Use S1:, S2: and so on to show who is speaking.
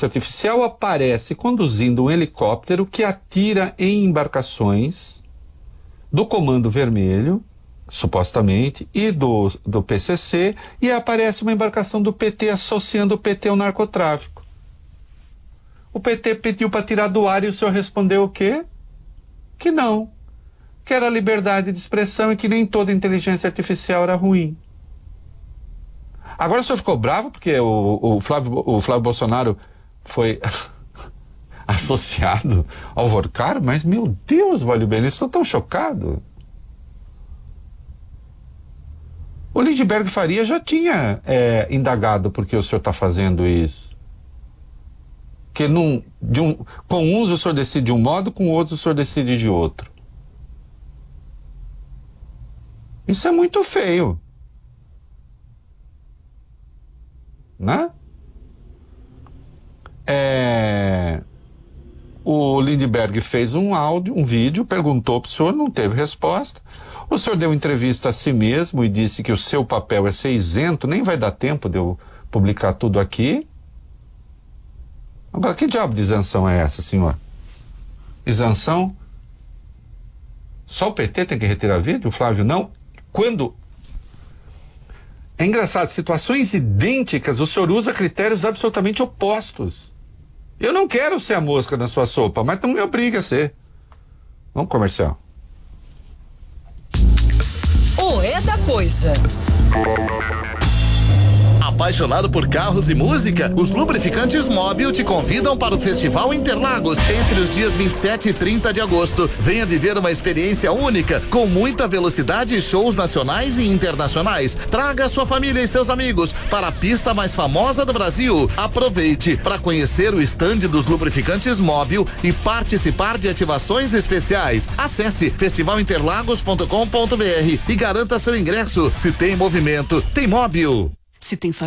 S1: inteligência artificial aparece conduzindo um helicóptero que atira em embarcações do Comando Vermelho, supostamente, e do PCC, e aparece uma embarcação do PT associando o PT ao narcotráfico. O PT pediu para tirar do ar e o senhor respondeu o quê? Que não. Que era liberdade de expressão e que nem toda inteligência artificial era ruim. Agora o senhor ficou bravo porque o Flávio Bolsonaro foi associado ao Vorcaro? Mas, meu Deus, Valio Bene, estou tão chocado. O Lindbergh Faria já tinha indagado por que o senhor está fazendo isso. Que com uns o senhor decide de um modo, com outros o senhor decide de outro. Isso é muito feio. Né? O Lindbergh fez um vídeo, perguntou para o senhor, não teve resposta. O senhor deu entrevista a si mesmo e disse que o seu papel é ser isento, nem vai dar tempo de eu publicar tudo aqui. Agora, que diabo de isenção é essa, senhor? Isenção? Só o PT tem que retirar vídeo? O Flávio não? Quando... É engraçado, situações idênticas, o senhor usa critérios absolutamente opostos. Eu não quero ser a mosca na sua sopa, mas não me obriga a ser. Vamos comercial.
S2: O É da Coisa.
S3: Apaixonado por carros e música? Os Lubrificantes Móbil te convidam para o Festival Interlagos entre os dias 27 e 30 de agosto. Venha viver uma experiência única, com muita velocidade e shows nacionais e internacionais. Traga sua família e seus amigos para a pista mais famosa do Brasil. Aproveite para conhecer o estande dos Lubrificantes Móbil e participar de ativações especiais. Acesse festivalinterlagos.com.br e garanta seu ingresso. Se tem movimento, tem Móbil.
S2: Se tem